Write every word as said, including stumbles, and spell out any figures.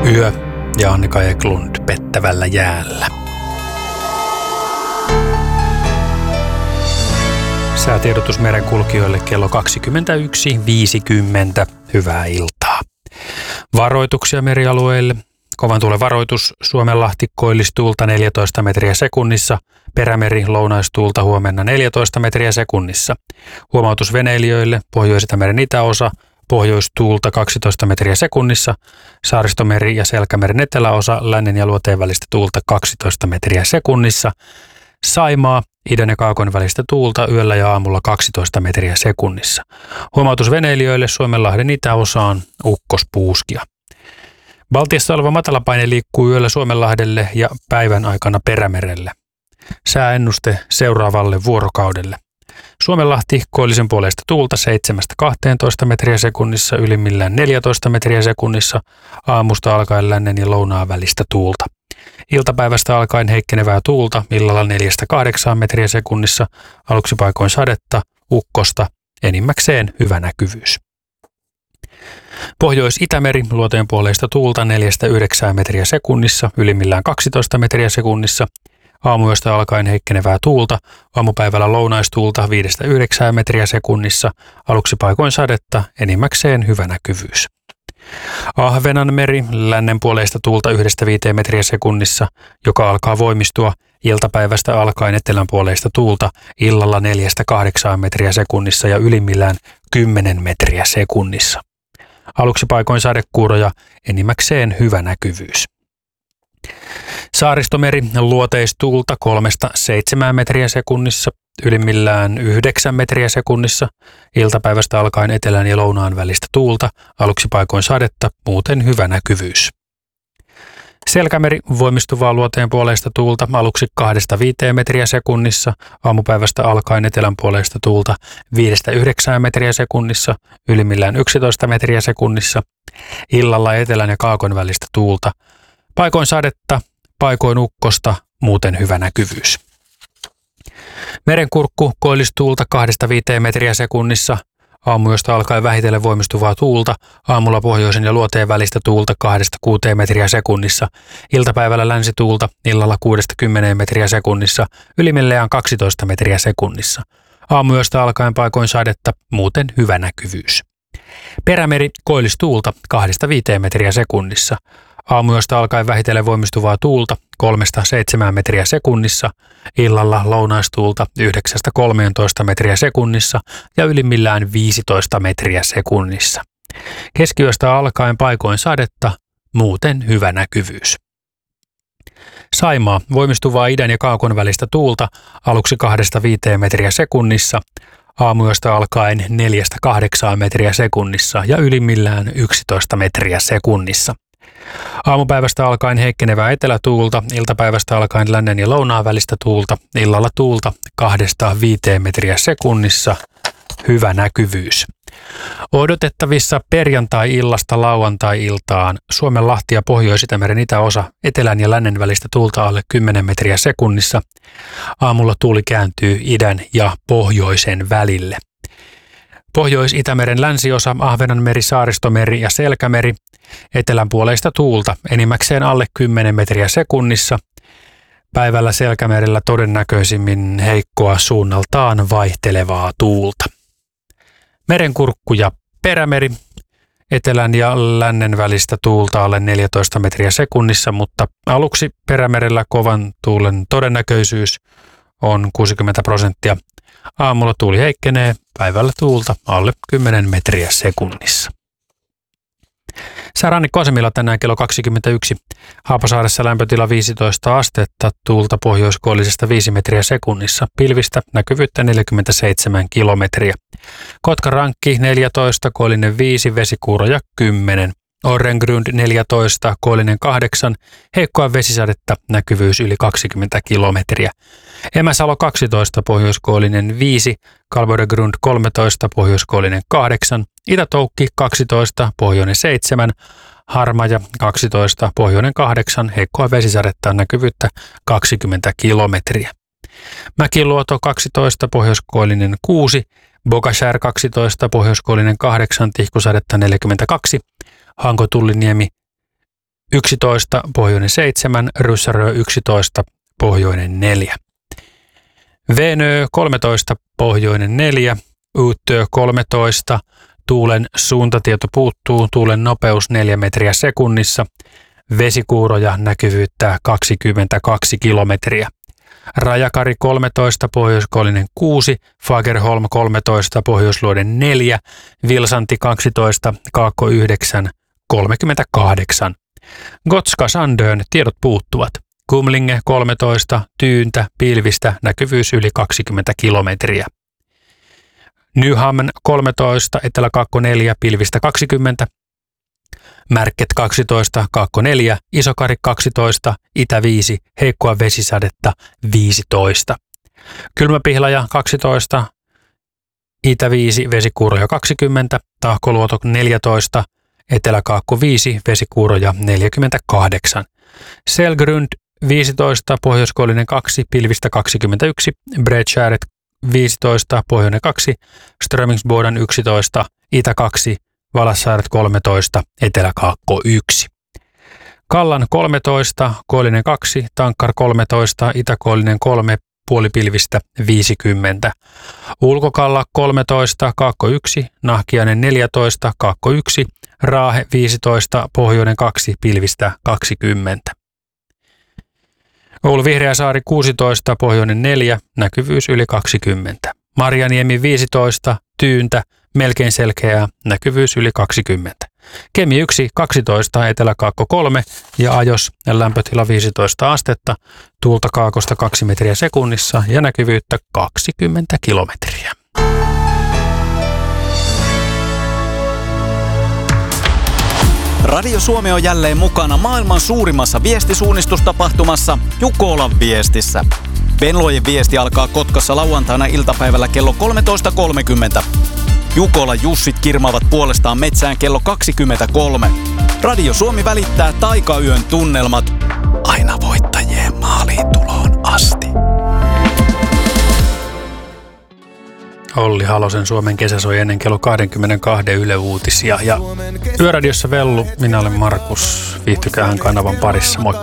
Yö ja Annika Eklund pettävällä jäällä. Säätiedotus merenkulkijoille kello kaksikymmentäyksi viisikymmentä. Hyvää iltaa. Varoituksia merialueille. Kovan tuulen varoitus Suomenlahti koillistuulta neljätoista metriä sekunnissa. Perämeri lounaistuulta huomenna neljätoista metriä sekunnissa. Huomautus veneilijöille Pohjois-Itämeren itäosa. Pohjoistuulta kaksitoista metriä sekunnissa, Saaristomeri ja Selkämeren eteläosa, lännen ja luoteen välistä tuulta kaksitoista metriä sekunnissa, Saimaa, idän ja kaakon välistä tuulta yöllä ja aamulla kaksitoista metriä sekunnissa. Huomautus veneilijöille Suomenlahden itäosaan, ukkospuuskia. Baltiassa oleva matalapaine liikkuu yöllä Suomenlahdelle ja päivän aikana Perämerelle. Sääennuste seuraavalle vuorokaudelle. Suomenlahti koillisen puoleista tuulta seitsemästä kahteentoista metriä sekunnissa, ylimmillään neljätoista metriä sekunnissa, aamusta alkaen lännen ja lounaan välistä tuulta. Iltapäivästä alkaen heikkenevää tuulta, illalla neljästä kahdeksaan metriä sekunnissa, aluksi paikoin sadetta, ukkosta, enimmäkseen hyvä näkyvyys. Pohjois-Itämeri luoteen puoleista tuulta neljästä yhdeksään metriä sekunnissa, ylimmillään kaksitoista metriä sekunnissa, aamuyöstä alkaen heikkenevää tuulta, aamupäivällä lounaistuulta viidestä yhdeksään metriä sekunnissa, aluksi paikoin sadetta, enimmäkseen hyvä näkyvyys. Ahvenanmeri lännen puoleista tuulta yhdestä viiteen metriä sekunnissa, joka alkaa voimistua, iltapäivästä alkaen etelän puoleista tuulta, illalla neljästä kahdeksaan metriä sekunnissa ja ylimmillään kymmenen metriä sekunnissa. Aluksi paikoin sadekuuroja, enimmäkseen hyvä näkyvyys. Saaristomeri luoteistuulta kolmesta seitsemään metriä sekunnissa, ylimmillään yhdeksän metriä sekunnissa, iltapäivästä alkaen etelän ja lounaan välistä tuulta, aluksi paikoin sadetta, muuten hyvä näkyvyys. Selkämeri voimistuvaa luoteen puoleista tuulta, aluksi kahdesta viiteen metriä sekunnissa, aamupäivästä alkaen etelän puoleista tuulta viidestä yhdeksään metriä sekunnissa, ylimmillään yksitoista metriä sekunnissa, illalla etelän ja kaakon välistä tuulta, paikoin sadetta, paikoin ukkosta, muuten hyvä näkyvyys. Merenkurkku koillistuulta kahdesta viiteen metriä sekunnissa, aamuyöstä alkaen vähitellen voimistuvaa tuulta, aamulla pohjoisen ja luoteen välistä tuulta kahdesta kuuteen metriä sekunnissa, iltapäivällä länsituulta, illalla kuudesta kymmeneen metriä sekunnissa, ylimmillään kaksitoista metriä sekunnissa. Aamuyöstä alkaen paikoin sadetta, muuten hyvä näkyvyys. Perämeri koillistuulta kahdesta viiteen metriä sekunnissa, aamuyöstä alkaen vähitellen voimistuvaa tuulta kolmesta seitsemään metriä sekunnissa, illalla lounaistuulta yhdeksästä kolmeentoista metriä sekunnissa ja ylimmillään viisitoista metriä sekunnissa. Keskiyöstä alkaen paikoin sadetta, muuten hyvä näkyvyys. Saimaa voimistuvaa idän ja kaakon välistä tuulta aluksi kahdesta viiteen metriä sekunnissa, aamuyöstä alkaen neljästä kahdeksaan metriä sekunnissa ja ylimmillään yksitoista metriä sekunnissa. Aamupäivästä alkaen heikkenevää etelätuulta, iltapäivästä alkaen lännen ja lounaan välistä tuulta, illalla tuulta kahdesta viiteen metriä sekunnissa, hyvä näkyvyys. Odotettavissa perjantai-illasta lauantai-iltaan Suomenlahti ja Pohjois-Itämeren itäosa, etelän ja lännen välistä tuulta alle kymmenen metriä sekunnissa. Aamulla tuuli kääntyy idän ja pohjoisen välille. Pohjois-Itämeren länsiosa, Ahvenanmeri, Saaristomeri ja Selkämeri, etelän puoleista tuulta, enimmäkseen alle kymmenen metriä sekunnissa. Päivällä Selkämerellä todennäköisimmin heikkoa suunnaltaan vaihtelevaa tuulta. Merenkurkku ja Perämeri, etelän ja lännen välistä tuulta alle neljätoista metriä sekunnissa, mutta aluksi Perämerellä kovan tuulen todennäköisyys on kuusikymmentä prosenttia. Aamulla tuuli heikkenee, päivällä tuulta alle kymmenen metriä sekunnissa. Säärannikkoasemilla tänään kello kaksikymmentäyksi. Haapasaaressa lämpötila viisitoista astetta, tuulta pohjoiskoillisesta viisi metriä sekunnissa, pilvistä näkyvyyttä neljäkymmentäseitsemän kilometriä. Kotkarankki neljätoista, koillinen viisi, vesikuuroja kymmenen. Orrengrund neljätoista, koillinen kahdeksan, heikkoa vesisadetta, näkyvyys yli kaksikymmentä kilometriä. Emäsalo kaksitoista, pohjoiskoillinen viisi, Kalvodegrund kolmetoista, pohjoiskoillinen kahdeksan, Itä-Toukki kaksitoista, pohjoinen seitsemän, Harmaja kaksitoista, pohjoinen kahdeksan, heikkoa vesisadetta, näkyvyyttä kaksikymmentä kilometriä. Mäkiluoto kaksitoista, pohjoiskoillinen kuusi, Bogashär kaksitoista, pohjoiskoillinen kahdeksan, tihkusadetta neljäkymmentäkaksi, Hanko Tulliniemi yksitoista, pohjoinen seitsemän, Ryssärö yksitoista, pohjoinen neljä. Venö kolmetoista, pohjoinen neljä, Uutö kolmetoista, tuulen suuntatieto puuttuu, tuulen nopeus neljä metriä sekunnissa, vesikuuroja näkyvyyttä kaksikymmentäkaksi kilometriä. Rajakari kolmetoista, pohjoiskoillinen kuusi, Fagerholm kolmetoista, pohjoisluoden neljä, Vilsanti kaksitoista, Kaakko yhdeksän, kolmekymmentäkahdeksan. Gotska Sandön tiedot puuttuvat. Kumlinge kolmetoista, Tyyntä, pilvistä, näkyvyys yli kaksikymmentä kilometriä. Nyhamn kolmetoista, Etelä-Kaakko neljä, pilvistä kaksikymmentä. Märket kaksitoista, Kaakko neljä, Isokari kaksitoista, Itä viisi, heikkoa vesisadetta viisitoista. Kylmäpihlaja kaksitoista, Itä viisi, vesikuuroja kaksikymmentä, Tahkoluoto neljätoista, Etelä-Kaakko viisi, vesikuuroja neljäkymmentäkahdeksan. Selgrund viisitoista, pohjoiskoillinen kaksi, pilvistä kaksikymmentäyksi, Bredskäret viisitoista, pohjoinen kaksi, Strömingsboden yksitoista, Itä kaksi, Valassaaret kolmetoista, Etelä-Kaakko yksi. Kallan kolmetoista, koillinen kaksi, Tankkar kolmetoista, Itäkoillinen kolme, puolipilvistä viisikymmentä. Ulkokalla kolmetoista, Kaakko yksi, Nahkiainen neljätoista, Kaakko yksi, Raahe viisitoista, pohjoinen kaksi, pilvistä kaksikymmentä. Oulu Vihreäsaari kuusitoista, pohjoinen neljä, näkyvyys yli kaksikymmentä. Marjaniemi viisitoista, Tyyntä, melkein selkeää, näkyvyys yli kaksikymmentä. Kemi yksi, kaksitoista, Etelä-Kaakko kolme ja Ajos lämpötila viisitoista astetta, tuulta kaakosta kaksi metriä sekunnissa ja näkyvyyttä kaksikymmentä kilometriä. Radio Suomi on jälleen mukana maailman suurimmassa viestisuunnistustapahtumassa Jukolan viestissä. Venlojen viesti alkaa Kotkassa lauantaina iltapäivällä kello kolmetoista kolmekymmentä. Jukolan Jussit kirmaavat puolestaan metsään kello kaksikymmentäkolme. Radio Suomi välittää taikayön tunnelmat aina voittajien maaliin tuloon asti. Olli Halosen Suomen kesä soi ennen kello kaksikymmentäkaksi Yle Uutisia ja Yöradiossa Vellu, minä olen Markus, viihtykäähän kanavan parissa, moi.